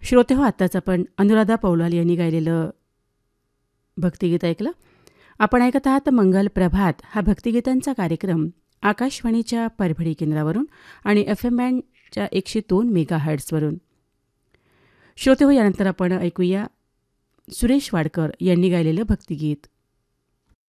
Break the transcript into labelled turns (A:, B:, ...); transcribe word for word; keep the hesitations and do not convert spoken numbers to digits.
A: श्रोते हो, आत्ताच आपण अनुराधा पौलाल यांनी गायलेलं भक्तिगीत ऐकलं. आपण ऐकत आहात मंगल प्रभात हा भक्तिगीतांचा कार्यक्रम आकाशवाणीच्या परभणी केंद्रावरून आणि एफ एम बँडच्या एकशे दोन मेगा हर्ट्झवरून. श्रोते हो, यानंतर आपण ऐकूया सुरेश वाडकर यांनी गायलेलं भक्तिगीत.